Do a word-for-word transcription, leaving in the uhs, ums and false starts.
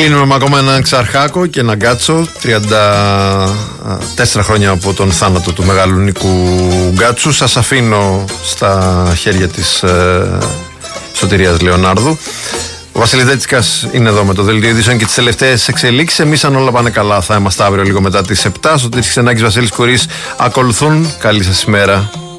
Κλείνουμε με ακόμα έναν Ξαρχάκο και έναν Γκάτσο. τριάντα τέσσερα χρόνια από τον θάνατο του μεγάλου Νίκου Γκάτσου. Σας αφήνω στα χέρια της ε, Σωτηρίας Λεωνάρδου. Ο Βασίλης Δέτσικας είναι εδώ με το δελτίο ειδήσεων και τις τελευταίες εξελίξεις. Εμείς, αν όλα πάνε καλά, θα είμαστε αύριο λίγο μετά τις επτά. Σωτήρης Ξενάκης, Βασίλης Κουρής ακολουθούν. Καλή σας ημέρα.